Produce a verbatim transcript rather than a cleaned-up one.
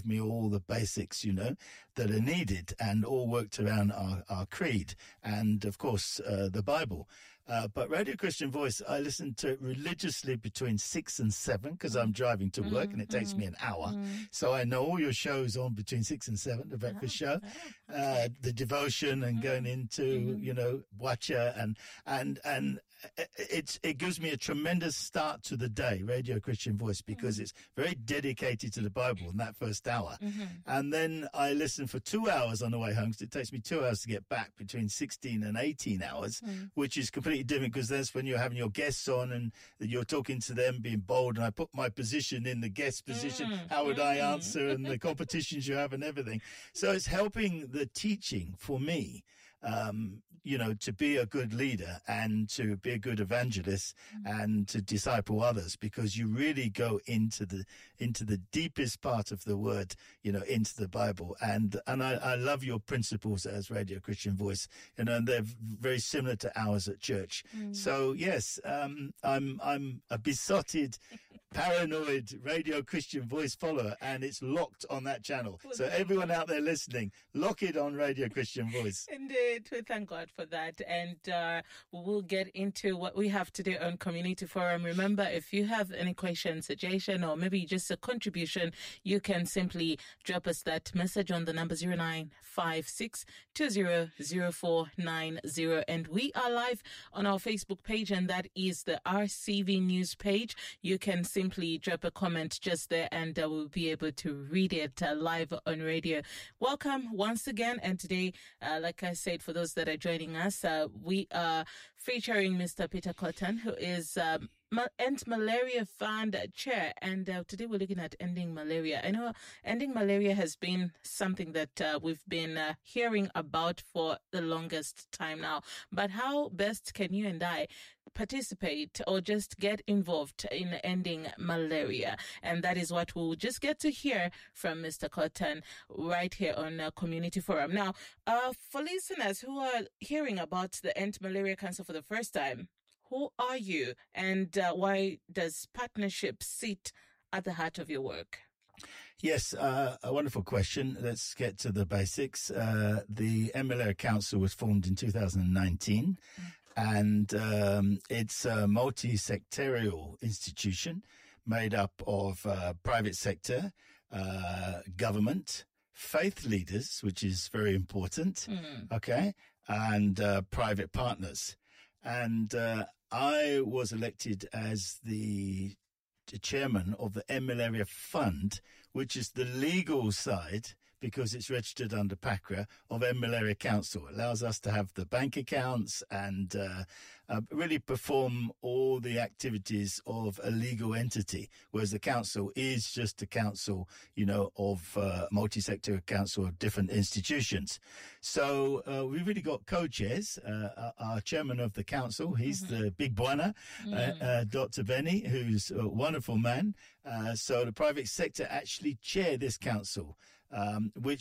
me all the basics, you know, that are needed, and all worked around our, our creed and, of course, uh, the Bible. Uh, but Radio Christian Voice, I listen to it religiously between six and seven because I'm driving to work, mm, and it takes mm, me an hour. Mm. So I know all your shows on between six and seven, the breakfast oh, show, oh, okay. uh, the devotion, and mm. going into, mm. you know, Watcher, and, and, and it's, it gives me a tremendous start to the day, Radio Christian Voice, because mm. it's very dedicated to the Bible in that first hour. Mm-hmm. And then I listen for two hours on the way home, because it takes me two hours to get back, between sixteen and eighteen hours, mm. which is completely different, because that's when you're having your guests on and you're talking to them, being bold, and I put my position in the guest position. Mm. How would mm. I answer, and the competitions you have and everything. So it's helping the teaching for me, um, you know, to be a good leader and to be a good evangelist mm. and to disciple others, because you really go into the, into the deepest part of the word, you know, into the Bible. And, and I, I love your principles as Radio Christian Voice, you know, and they're very similar to ours at church. Mm. So yes, um, I'm, I'm a besotted, paranoid Radio Christian Voice follower, and it's locked on that channel. So everyone out there listening, lock it on Radio Christian Voice. Indeed, we thank God for that. And uh, we'll get into what we have today on Community Forum. Remember, if you have any question, suggestion, or maybe just a contribution, you can simply drop us that message on the number zero nine five six two zero zero four nine zero. And we are live on our Facebook page, and that is the R C V News page. You can simply drop a comment just there, and uh, we'll be able to read it uh, live on radio. Welcome once again. And today, uh, like I said, for those that are joining us, uh, we are featuring Mister Peter Cotton, who is um, End Malaria Fund Chair, and uh, today we're looking at ending malaria. I know ending malaria has been something that uh, we've been uh, hearing about for the longest time now, but how best can you and I participate or just get involved in ending malaria? And that is what we'll just get to hear from Mister Cotton right here on uh, Community Forum. Now, uh, for listeners who are hearing about the End Malaria Council for the first time, who are you, and uh, why does partnership sit at the heart of your work? Yes, uh, a wonderful question. Let's get to the basics. Uh, the End Malaria Council was formed in two thousand nineteen, mm. and um, it's a multi-sectorial institution made up of uh, private sector, uh, government, faith leaders, which is very important, mm. okay, and uh, private partners. And uh, I was elected as the chairman of the End Malaria Fund, which is the legal side, because it's registered under PACRA, of End Malaria Council. It allows us to have the bank accounts and uh, uh, really perform all the activities of a legal entity, whereas the council is just a council, you know, of uh, multi-sector council of different institutions. So uh, we've really got co-chairs. Uh, our chairman of the council, he's mm-hmm. the big buana, mm. uh, uh, Doctor Benny, who's a wonderful man. Uh, so the private sector actually chair this council, um, which